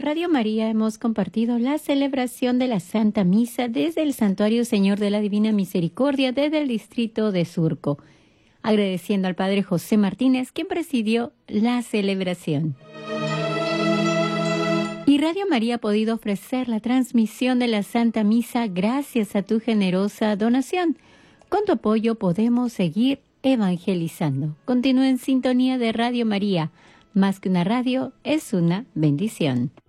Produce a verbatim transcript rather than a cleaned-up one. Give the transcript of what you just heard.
Radio María hemos compartido la celebración de la Santa Misa desde el Santuario Señor de la Divina Misericordia desde el distrito de Surco, agradeciendo al Padre José Martínez, quien presidió la celebración. Y Radio María ha podido ofrecer la transmisión de la Santa Misa gracias a tu generosa donación. Con tu apoyo podemos seguir evangelizando. Continúa en sintonía de Radio María. Más que una radio, es una bendición.